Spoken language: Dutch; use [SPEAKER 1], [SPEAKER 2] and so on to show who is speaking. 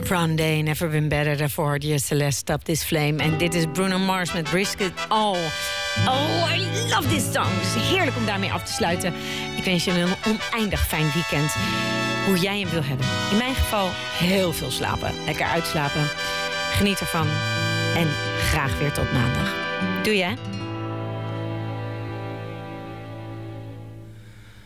[SPEAKER 1] Grande, Never Been Better. Daarvoor hoorde je Celeste, Stop This Flame. En dit is Bruno Mars met Brisket. Oh, I love this song. Het is heerlijk om daarmee af te sluiten. Ik wens je een oneindig fijn weekend. Hoe jij hem wil hebben. In mijn geval heel veel slapen. Lekker uitslapen. Geniet ervan. En graag weer tot maandag. Doei hè.